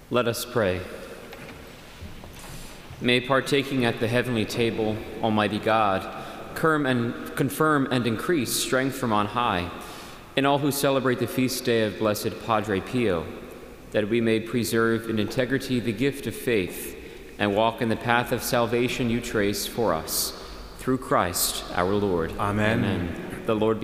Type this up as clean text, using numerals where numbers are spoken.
Let us pray. May, partaking at the heavenly table, Almighty God, confirm and increase strength from on high in all who celebrate the feast day of Blessed Padre Pio, that we may preserve in integrity the gift of faith and walk in the path of salvation you trace for us. Through Christ our Lord. Amen. Amen. The Lord be